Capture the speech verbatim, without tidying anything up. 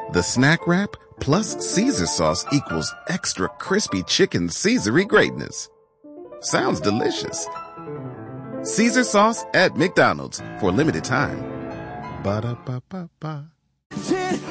The snack wrap plus Caesar sauce equals extra crispy chicken Caesar-y greatness. Sounds delicious. Caesar sauce at McDonald's for a limited time. Ba-da-ba-ba-ba.